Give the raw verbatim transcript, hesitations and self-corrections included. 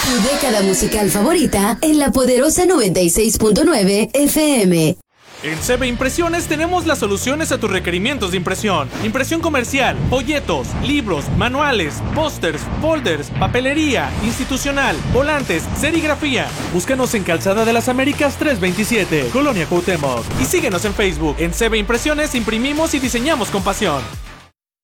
Tu década musical favorita en la poderosa noventa y seis punto nueve F M. En C B Impresiones tenemos las soluciones a tus requerimientos de impresión. Impresión comercial, folletos, libros, manuales, pósters, folders, papelería, institucional, volantes, serigrafía. Búscanos en Calzada de las Américas trescientos veintisiete, Colonia Cuauhtémoc. Y síguenos en Facebook. En C B Impresiones imprimimos y diseñamos con pasión.